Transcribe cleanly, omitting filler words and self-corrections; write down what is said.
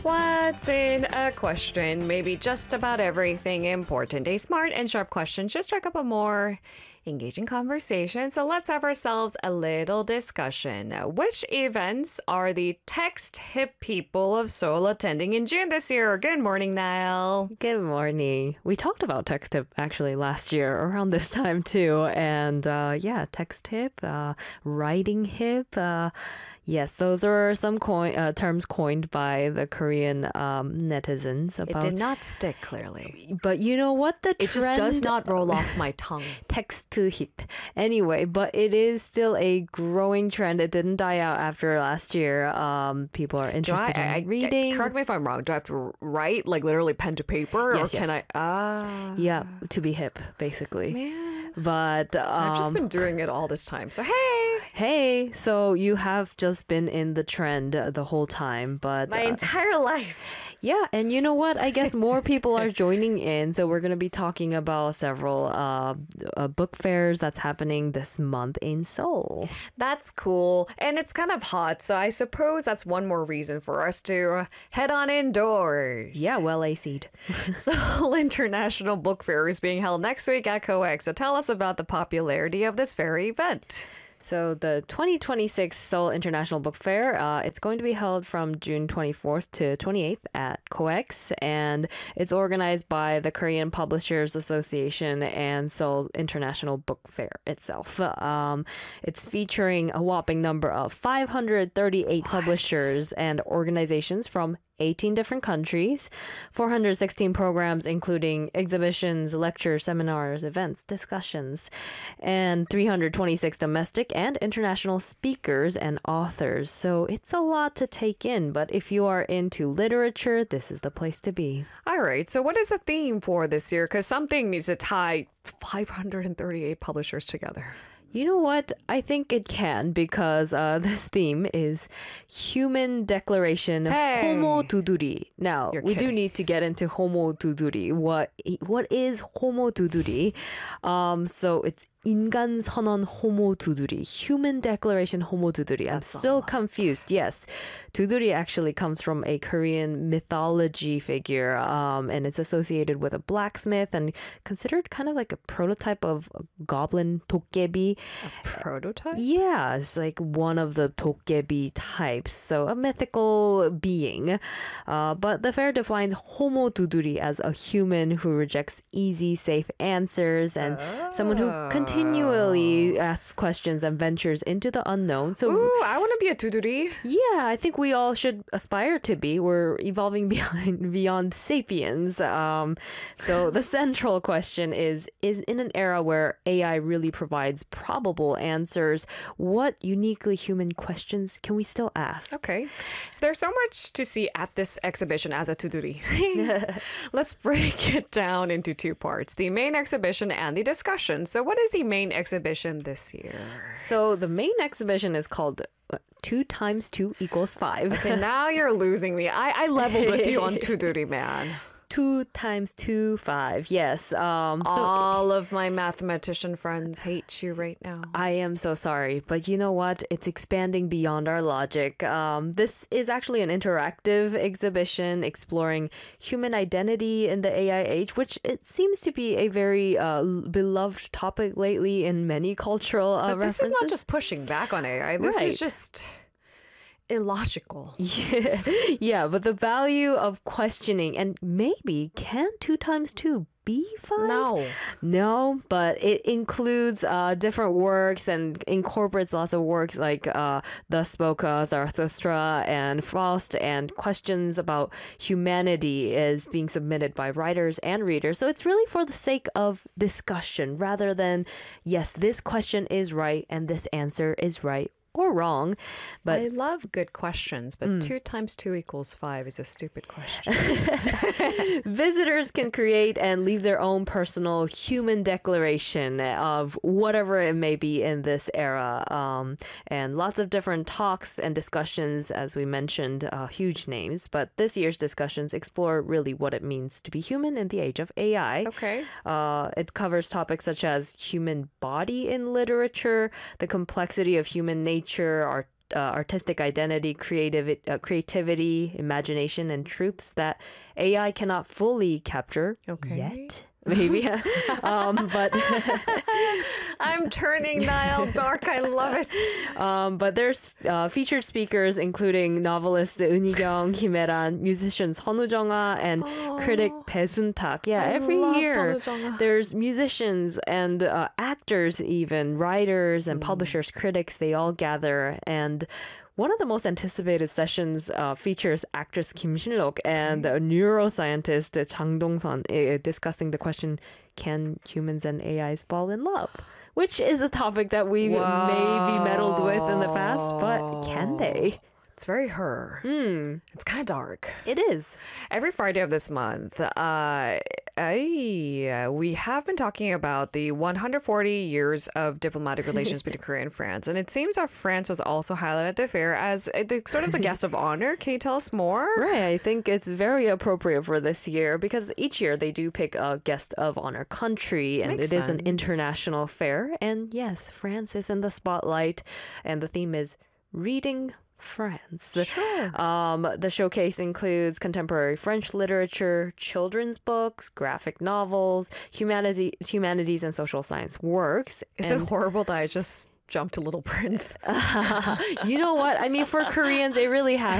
What's in a question? Maybe just about everything important. A smart and sharp question should strike up a more engaging conversation. So let's have ourselves a little discussion. Which events are the text hip people of Seoul attending in June this year? Good morning, Niall. Good morning. We talked about Text Hip actually last year around this time too. And Text Hip, Writing Hip. Yes, those are some terms coined by the Korean netizens. It did not stick, clearly. But you know what? It just does not roll off my tongue. Text to hip. Anyway, but it is still a growing trend. It didn't die out after last year. People are interested in reading. Correct me if I'm wrong. Do I have to write, like literally pen to paper? Yes, or can I? Yeah, to be hip, basically. Man. But I've just been doing it all this time. So, hey, so you have just been in the trend the whole time, but my entire life. Yeah, and you know what? I guess more people are joining in. So we're going to be talking about several book fairs that's happening this month in Seoul. That's cool. And it's kind of hot. So I suppose that's one more reason for us to head on indoors. Yeah, well AC'd. Seoul International Book Fair is being held next week at COEX. So tell us about the popularity of this fair event. So the 2026 Seoul International Book Fair, it's going to be held from June 24th to 28th at COEX, and it's organized by the Korean Publishers Association and Seoul International Book Fair itself. It's featuring a whopping number of 538 publishers and organizations from 18 different countries, 416 programs, including exhibitions, lectures, seminars, events, discussions, and 326 domestic and international speakers and authors. So it's a lot to take in, but if you are into literature, this is the place to be. All right. So what is the theme for this year? Because something needs to tie 538 publishers together. You know what? I think it can because this theme is Human Declaration Homo Duduri. Now, we do need to get into Homo Duduri. What is Homo Duduri? So it's 인간 선언 호모 두드리, Human Declaration Homo 두드리. I'm still confused. Yes, 두드리 actually comes from a Korean mythology figure, and it's associated with a blacksmith and considered kind of like a prototype of a goblin 도깨비. A prototype? Yeah, it's like one of the 도깨비 types, so a mythical being. But the fair defines Homo 두드리 as a human who rejects easy, safe answers and someone who continually asks questions and ventures into the unknown. So, ooh, I want to be a 두드리. Yeah, I think we all should aspire to be. We're evolving beyond sapiens. So the central question is in an era where AI really provides probable answers, what uniquely human questions can we still ask? Okay. So there's so much to see at this exhibition as a 두드리. Let's break it down into two parts, the main exhibition and the discussion. So what is the main exhibition this year? So the main exhibition is called 2 × 2 = 5. Okay, now you're losing me. I leveled with you on 두드리, man. 2 × 2 = 5. Yes. All of my mathematician friends hate you right now. I am so sorry, but you know what? It's expanding beyond our logic. This is actually an interactive exhibition exploring human identity in the AI age, which it seems to be a very beloved topic lately in many cultural references. This is not just pushing back on AI. This is just illogical. Yeah, but the value of questioning, and maybe can 2 × 2 be 5? No, but it includes different works and incorporates lots of works like Thus Spoke Zarathustra and Faust, and questions about humanity is being submitted by writers and readers. So it's really for the sake of discussion rather than, yes, this question is right and this answer is right or wrong. But I love good questions, but 2 × 2 = 5 is a stupid question. Visitors can create and leave their own personal human declaration of whatever it may be in this era. And lots of different talks and discussions, as we mentioned, huge names. But this year's discussions explore really what it means to be human in the age of AI. Okay. It covers topics such as human body in literature, the complexity of human nature, artistic identity, creativity, imagination, and truths that AI cannot fully capture yet. Maybe. But I'm turning Niall dark. I love it. but there's featured speakers including novelist Eunhee-kyung, Kim Hye-ran, musicians Son Woo-jung-ah, and critic Bae Sun-tak. Yeah, every year there's musicians and actors, even writers and publishers, critics. They all gather, and one of the most anticipated sessions features actress Kim Shin-lok and neuroscientist Jang Dong-sun discussing the question, can humans and AIs fall in love? Which is a topic that we may be meddled with in the past, but can they? It's very her. It's kind of dark. It is. Every Friday of this month, we have been talking about the 140 years of diplomatic relations between Korea and France. And it seems that France was also highlighted at the fair as the guest of honor. Can you tell us more? Right. I think it's very appropriate for this year because each year they do pick a guest of honor country, and Makes it is an sense. international fair. And yes, France is in the spotlight, and the theme is Reading France. Sure. The showcase includes contemporary French literature, children's books, graphic novels, humanities and social science works. Is it horrible that I just jumped to Little Prince? You know what? I mean, for Koreans, it really